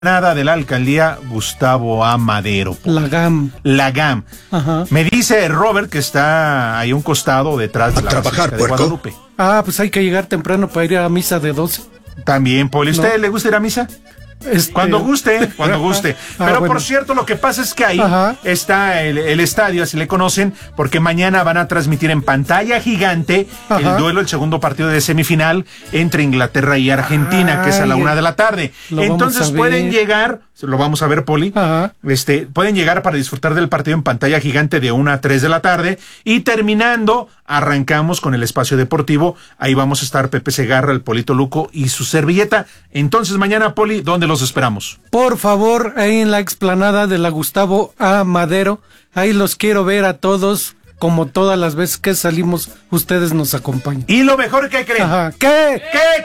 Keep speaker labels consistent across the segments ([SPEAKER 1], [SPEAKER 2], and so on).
[SPEAKER 1] Nada de la alcaldía Gustavo A. Madero.
[SPEAKER 2] La GAM.
[SPEAKER 1] Ajá. Me dice Robert que está ahí a un costado detrás de la
[SPEAKER 3] trabajar,
[SPEAKER 1] de Guadalupe.
[SPEAKER 2] Ah, pues hay que llegar temprano para ir a misa de 12.
[SPEAKER 1] También, Poli. ¿Usted le gusta ir a misa? Cuando guste. Pero bueno. Por cierto, lo que pasa es que ahí está el estadio, así le conocen, porque mañana van a transmitir en pantalla gigante el duelo, el segundo partido de semifinal entre Inglaterra y Argentina, que es a la 1:00 p.m. Entonces pueden llegar, lo vamos a ver, Poli, pueden llegar para disfrutar del partido en pantalla gigante de 1 a 3 de la tarde, y terminando, arrancamos con el espacio deportivo. Ahí vamos a estar Pepe Segarra, el Polito Luco y su servilleta. Entonces mañana, Poli, ¿dónde los esperamos?
[SPEAKER 2] Por favor, ahí en la explanada de la Gustavo A. Madero. Ahí los quiero ver a todos. Como todas las veces que salimos, ustedes nos acompañan.
[SPEAKER 1] ¿Y lo mejor que creen?
[SPEAKER 2] ¿Qué?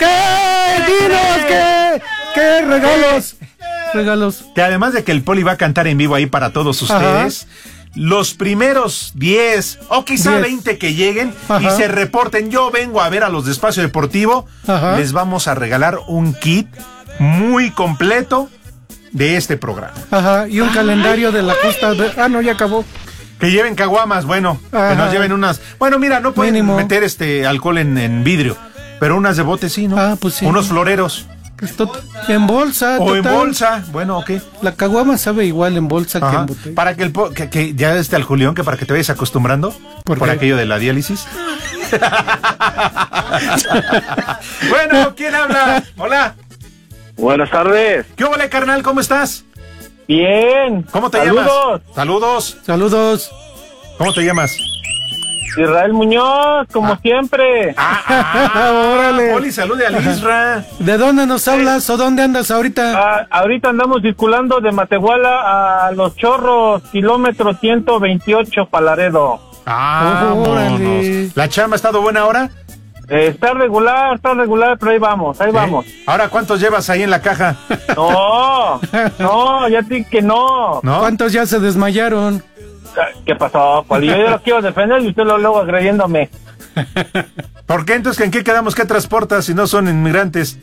[SPEAKER 2] ¡Dinos qué! ¡Regalos!
[SPEAKER 1] Que además de que el Poli va a cantar en vivo ahí para todos ustedes, los primeros 10 o quizá 20 que lleguen y se reporten, yo vengo a ver a los de Espacio Deportivo, les vamos a regalar un kit muy completo de este programa.
[SPEAKER 2] Y un calendario de la costa de... no, ya acabó.
[SPEAKER 1] Que lleven caguamas, que nos lleven unas... Bueno, mira, no pueden meter alcohol en vidrio, pero unas de bote sí, ¿no?
[SPEAKER 2] Pues sí.
[SPEAKER 1] Unos floreros.
[SPEAKER 2] En bolsa.
[SPEAKER 1] O total. En bolsa, bueno, ok.
[SPEAKER 2] La caguama sabe igual en bolsa que en botella.
[SPEAKER 1] Para que ya al Julián, que para que te vayas acostumbrando por aquello de la diálisis. Bueno, ¿quién habla? Hola.
[SPEAKER 4] Buenas tardes.
[SPEAKER 1] ¿Qué hubo, carnal? ¿Cómo estás?
[SPEAKER 4] Bien.
[SPEAKER 1] ¿Cómo te llamas?
[SPEAKER 2] Saludos.
[SPEAKER 1] ¿Cómo te llamas?
[SPEAKER 4] Israel Muñoz, como siempre.
[SPEAKER 2] Órale.
[SPEAKER 1] Poli, salude al Isra.
[SPEAKER 2] ¿De dónde nos hablas o dónde andas ahorita?
[SPEAKER 4] Ahorita andamos circulando de Matehuala a Los Chorros, kilómetro 128, Palaredo.
[SPEAKER 2] Órale.
[SPEAKER 1] ¿La chamba ha estado buena ahora?
[SPEAKER 4] Está regular, pero ahí vamos.
[SPEAKER 1] Ahora, ¿cuántos llevas ahí en la caja?
[SPEAKER 4] No, ya sí que no.
[SPEAKER 2] ¿Cuántos ya se desmayaron?
[SPEAKER 4] ¿Qué pasó, Poli? Yo los quiero defender y usted luego agrediéndome.
[SPEAKER 1] ¿Por qué entonces en qué quedamos? ¿Qué transportas si no son inmigrantes?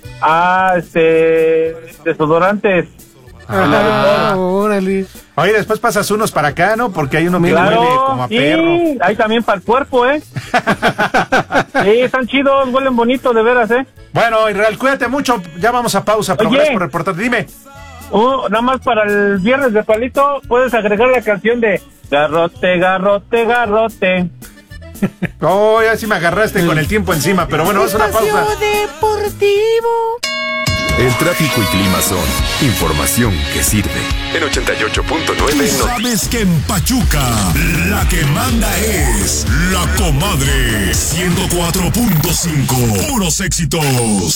[SPEAKER 4] Desodorantes.
[SPEAKER 2] Órale.
[SPEAKER 1] Oye, después pasas unos para acá, ¿no? Porque hay uno que huele como a perro.
[SPEAKER 4] Sí, hay también para el cuerpo, Sí, están chidos, huelen bonito, de veras,
[SPEAKER 1] Bueno, Israel, cuídate mucho, ya vamos a pausa, pero gracias por reportarte, dime.
[SPEAKER 4] Nada más para el viernes de Palito, puedes agregar la canción de Garrote, Garrote, Garrote.
[SPEAKER 1] Ya sí me agarraste con el tiempo encima, pero bueno, vamos a una pausa.
[SPEAKER 2] Deportivo.
[SPEAKER 3] El tráfico y clima son información que sirve. En 88.9
[SPEAKER 5] sabes que en Pachuca la que manda es La Comadre 104.5. Puros éxitos.